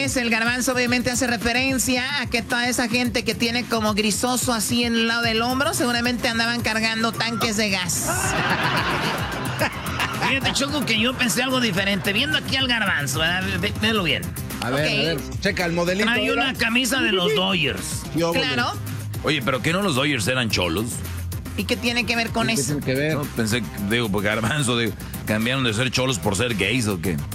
es, el Garbanzo obviamente hace referencia a que toda esa gente que tiene como grisoso así en el lado del hombro, seguramente andaban cargando tanques de gas. Fíjate, Choco, que yo pensé algo diferente. Viendo aquí al Garbanzo, ¿verdad? Véelo bien. A ver, checa el modelito. Trae una camisa de los Dodgers. Claro. Oye, ¿pero qué no los Dodgers eran cholos? ¿Y qué tiene que ver con eso? ¿Qué tiene que ver? No, pensé, digo, porque Garbanzo, cambiaron de ser cholos por ser gays o qué.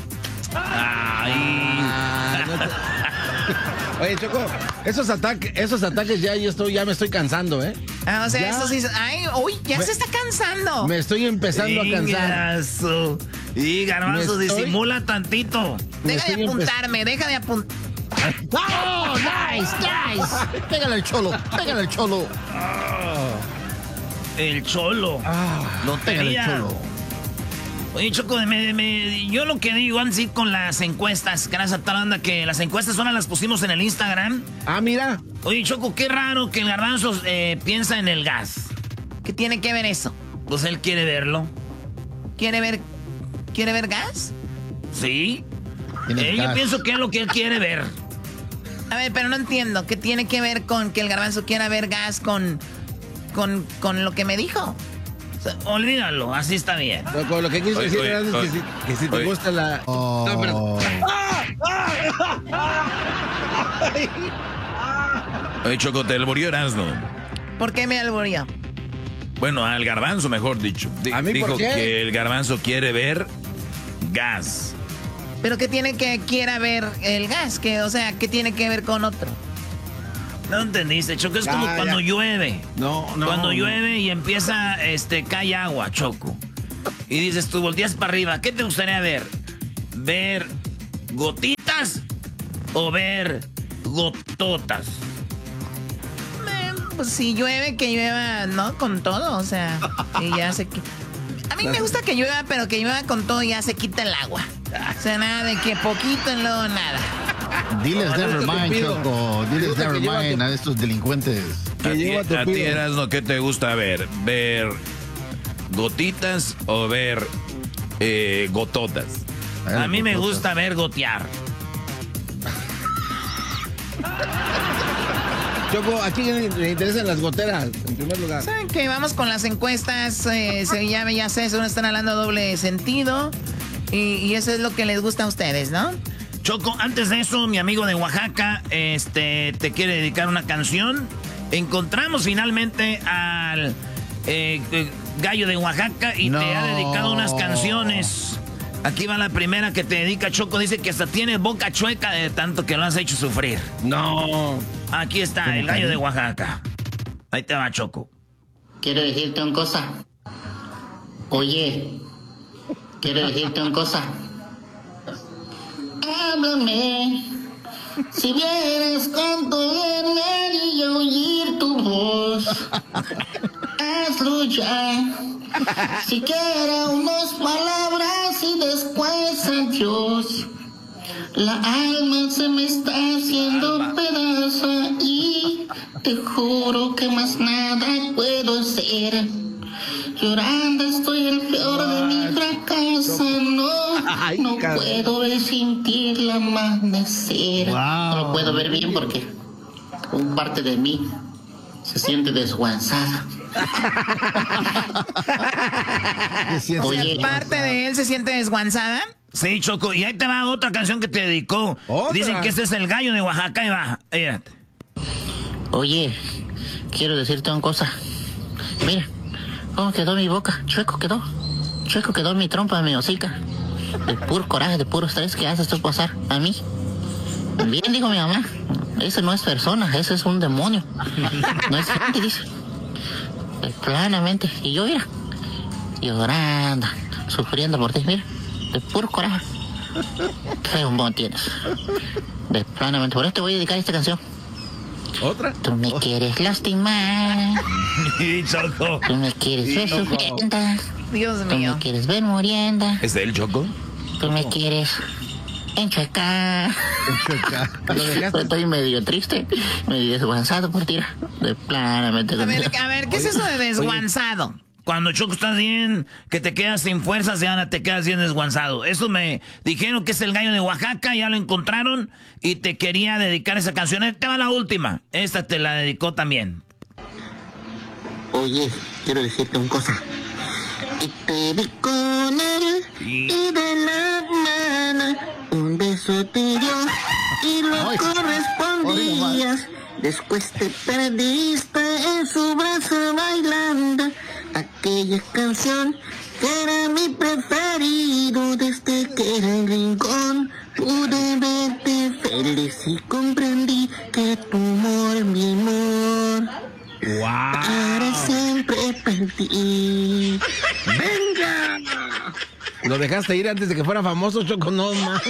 Oye, Choco, esos ataques ya me estoy cansando, ¿eh? O sea, ya, eso sí. Ay, uy, ya se está cansando. Me estoy empezando a cansar. Y Garbanzo disimula tantito. Deja de apuntarme. ¡Oh, nice! Pégale al cholo. El cholo. Pégale al cholo. Oye, Choco, yo lo que digo, antes de ir con las encuestas, gracias a tal banda que las encuestas ahora las pusimos en el Instagram. Ah, mira. Oye, Choco, qué raro que el Garbanzo piensa en el gas. ¿Qué tiene que ver eso? Pues él quiere verlo. ¿Quiere ver gas? Sí. Yo pienso que es lo que él quiere ver. A ver, pero no entiendo. ¿Qué tiene que ver con que el Garbanzo quiera ver gas con lo que me dijo? O sea, olvídalo, así está bien. Lo que quiso decir es que si te gusta la... Oh. No, pero... Oye, Choco, te alburió Erasmo. ¿Por qué me alburió? Bueno, al Garbanzo, mejor dicho. ¿A mí dijo por qué? que el Garbanzo quiere ver gas. ¿Pero qué tiene que quiera ver el gas? ¿Qué tiene que ver con otro? No entendiste, Choco, es como cuando llueve. Cuando llueve y empieza, cae agua, Choco. Y dices, tú volteas para arriba, ¿qué te gustaría ver? ¿Ver gotitas o ver gototas? Pues si llueve, que llueva, ¿no? Con todo, o sea, y ya se... A mí me gusta que llueva, pero que llueva con todo y ya se quita el agua. O sea, nada de que poquito y luego nada. Diles nevermind, Choco. Diles nevermind a estos delincuentes. A ti, Erasmo, ¿qué te gusta ver? ¿Ver gotitas o ver gototas? A mí me gusta ver gotear. Choco, ¿a quién le interesan las goteras, en primer lugar? ¿Saben qué? Vamos con las encuestas. Ya sé, según están hablando doble sentido. Y eso es lo que les gusta a ustedes, ¿no? Choco, antes de eso, mi amigo de Oaxaca te quiere dedicar una canción. Encontramos finalmente al gallo de Oaxaca y te ha dedicado unas canciones. Aquí va la primera que te dedica, Choco. Dice que hasta tiene boca chueca de tanto que lo has hecho sufrir. No. Aquí está, el gallo de Oaxaca. Ahí te va, Choco. Quiero decirte una cosa. Oye, quiero decirte una cosa. Háblame. Si vieras cuánto verme y oír tu voz. Hazlo ya. Siquiera unas palabras y después adiós. La alma se me está haciendo pedazo y te juro que más nada puedo hacer. Llorando estoy el peor de mi fracaso. No puedo ver sin ti el amanecer. No lo puedo ver bien porque un parte de mí se siente desguanzada. Oye, ¿parte de él se siente desguanzada? Sí, Choco, y ahí te va otra canción que te dedicó. ¿Otra? Dicen que este es el gallo de Oaxaca y va. Fíjate. Oye, quiero decirte una cosa. Mira, cómo quedó mi boca. Chueco quedó mi trompa, mi hocica. De puro coraje, de puro estrés que haces tú pasar a mí. Bien, dijo mi mamá. Ese no es persona, ese es un demonio. No es gente, dice. Planamente. Y yo, mira, llorando, sufriendo por ti, mira. De puro coraje. Qué bombón tienes. De planamente. Por eso te voy a dedicar esta canción. ¿Otra? Tú me quieres lastimar. Choco. Tú me quieres ver sufriendo. Dios Tú mío. me quieres ver muriendo. ¿Es de él, Choco? Tú me quieres enchuecar. Estoy medio triste, medio desguanzado por ti. De planamente. A ver, ¿qué es eso de desguanzado? Cuando Choco estás bien, que te quedas sin fuerzas, ya te quedas bien desguanzado. Eso me dijeron que es el gallo de Oaxaca, ya lo encontraron y te quería dedicar esa canción. Te va la última. Esta te la dedicó también. Oye, quiero decirte una cosa. Y te vi con él y de la mano un beso te dio y lo correspondías. Después te perdiste en su brazo bailando aquella canción que era mi preferido. Desde que era el rincón pude verte feliz y comprendí que tu amor, mi amor, para siempre perdí. ¡Venga! Lo dejaste ir antes de que fuera famoso, Choco, no, man.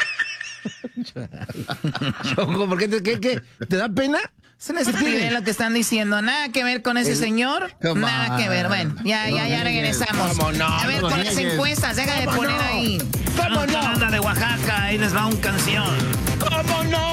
Choco, ¿por qué te da pena? Es una estupidez lo que están diciendo. Nada que ver con ese señor. Nada que ver. Bueno, ya regresamos. A ver, con las encuestas, deja de poner ahí. ¿Cómo no? Banda de Oaxaca, ahí les va una canción. ¿Cómo no?